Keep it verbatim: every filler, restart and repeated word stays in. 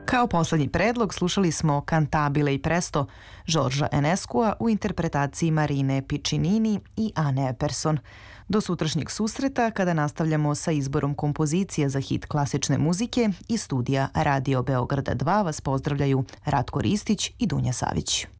Kao poslednji predlog slušali smo Cantabile i Presto Žorža Enescua u interpretaciji Marine Piccinini i Ane Epperson. Do sutrašnjeg susreta kada nastavljamo sa izborom kompozicije za hit klasične muzike iz studija Radio Beograda dva vas pozdravljaju Ratko Ristić i Dunja Savić.